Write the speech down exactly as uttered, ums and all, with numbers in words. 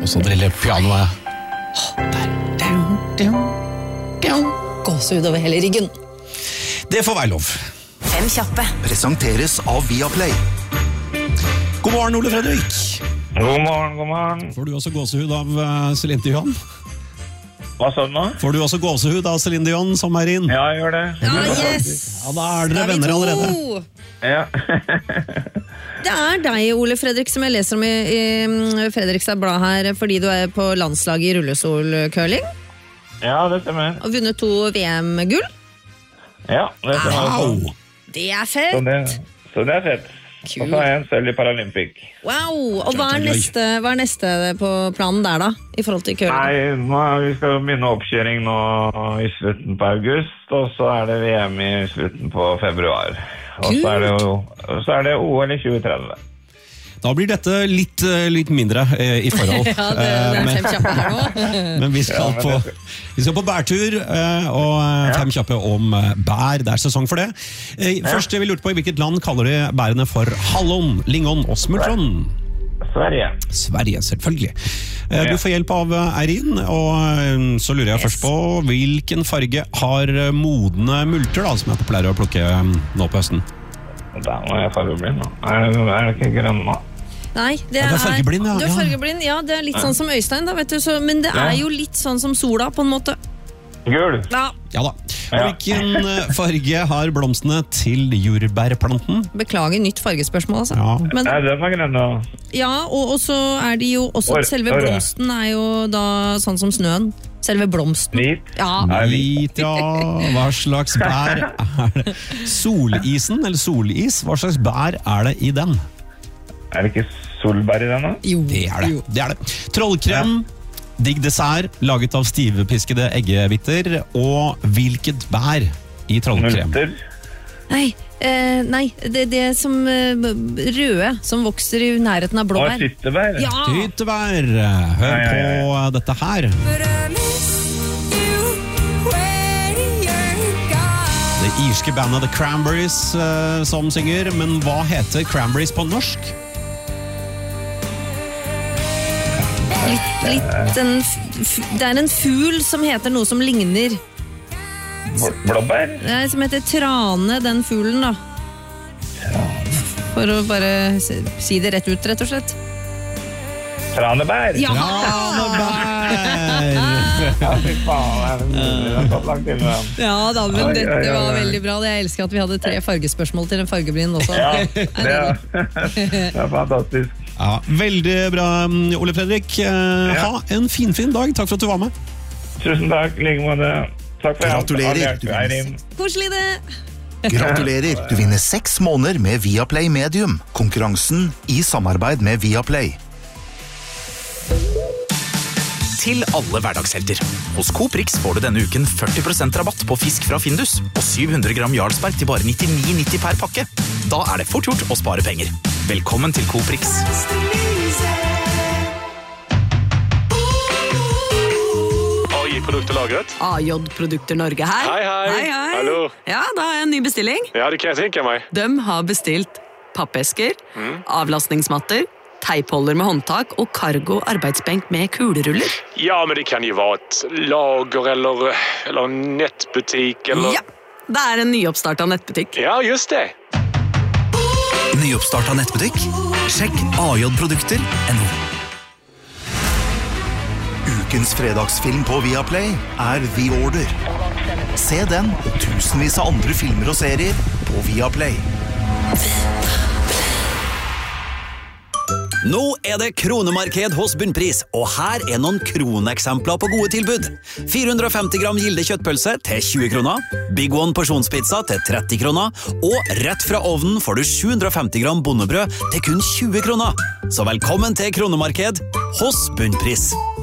Og så driller pianoet. Gåsehud over hele ryggen. Det får være lov. Fem kjappe. Presenteres av Viaplay. God morgen, Ole Fredrik. God morgen, god morgen. Får du også gåsehud av uh, Céline Dion? Hva sa du nå? Får du også gåsehud av Céline Dion som er inn? Ja, jeg gjør det. Ja, yes! Ja, da er dere venner allerede. Ja. Det er deg, Ole Fredrik, som jeg leser om i, i Fredrikstad Blad her, fordi du er på landslaget i rullestol-curling. Ja, det stemmer. Og vunnet to V M-gull. Ja, det stemmer. Wow! Det er Så fett! det, så det er fett. Og så har jeg en sølv i Paralympic. Wow! Og hva er, neste, hva er neste på planen der da, i forhold til curling? Nei, nå, vi skal begynne oppkjøring nå i slutten på august, og så er det V M i slutten på februar. Og så er det, jo, så er det O L i tjue tretti. Da blir dette litt, litt mindre eh, i forhold. Ja, det, det er fem kjappe her nå. Men vi skal, Ja, men på, det- vi skal på bærtur, eh, og eh, fem kjappe om eh, bær. Det er sesong for det. Eh, Først vi lurte på i hvilket land kaller de bærene for hallon, lingon og smultron? Sverige. Sverige, selvfølgelig. Eh, Du får hjelp av eh, Eirin, og eh, så lurer jeg Yes. først på hvilken farge har eh, modne multer, da, som er populære å plukke eh, nå på høsten? Da må jeg fargeblind nå. Er, er det ikke grønn nå? Nei, det Ja, du er fargeblind, ja. Du er Ja. fargeblind, ja, det er litt sånn som Øystein da, vet du, så, men det Ja. er jo litt sånn som sola på en måte. Gul. Ja, Ja da. Ja. Hvilken eh, farge har blomstene til jordbærplanten? beklager nytt fargespørsmål altså. Ja. Men, Nei, den var grønn nå. ja, og, og så er de jo også, Or- selve or- blomsten er jo da sånn som snøen. Selve blomsten. Hvit. Ja, Nei, Hvit, ja. Hva slags bær er det? Solisen, eller solis, hva slags bær er det i den? Er det ikke solbær i den da? jo. Det er det. det, er det. Trollkrem, digg dessert, laget av stivepiskede eggehviter, og hvilket bær i trollkrem? Multer. Nei, eh, nei, det er det som eh, røde som vokser i nærheten av Og blåbær. tyttebær. Ja, Tyttebær. Hør Ja, ja, ja, på dette her. Det irske bandet The Cranberries eh, som synger, men hva heter Cranberries på norsk? litt, litt en, f- f- det er en fugl som heter noe som ligner. Bl- Blåbær. Nei, som heter trane, den fuglen da. For å bare si, si det rett ut, rett og slett. Tranebær. Ja! Tranebær! Ja, fy faen. Er det mulig? Det har tatt lang tid med den. Ja da, men Oi, oi, dette oi, var oi. veldig bra. Jeg elsker at vi hadde tre fargespørsmål til en fargeblind også. Ja, Er det er, det er fantastisk. Ja, veldig bra, Ole Fredrik. Eh, Ja. Ha en finfin dag. Takk for at du var med. Tusen takk, like måte. Takk for Gratulerer. alt. Eirin. Koselig det! Gratulerer! Du vinner seks måneder med Viaplay Medium. Konkurransen i samarbeid med Viaplay. Til alle hverdagshelter. Hos Coop Rix får du denne uken førti prosent rabatt på fisk fra Findus og syv hundre gram Jarlsberg til bare nittini nitti per pakke. Da er det fort gjort å spare penger. Velkommen til Coop Rix. A J Produkterlagret. A J Produkter Norge her. Hei, hei. Hallo. Ja, da har jeg en ny bestilling. Ja, det kan jeg tenke meg. De har bestilt pappesker, avlastningsmatter, teipholder med håndtak og cargo arbeidsbenk med kuleruller. Ja, men det kan jo være et lager eller, eller en nettbutikk eller... Ja, det er en nyoppstartet nettbutikk. Ja, just det. Nyoppstarta nettbutikk? Sjekk a j produkter punktum no. Ukens fredagsfilm på Viaplay er The Order. Se den og tusenvis av andre filmer og serier på Viaplay. Nå er det kronemarked hos Bunnpris, og her er noen kroneksempler på gode tilbud. fire hundre og femti gram Gilde kjøttpølse til tjue kroner, Big One porsjonspizza til tretti kroner, og rett fra ovnen får du sju hundre og femti gram bondebrød til kun tjue kroner. Så velkommen til kronemarked hos Bunnpris.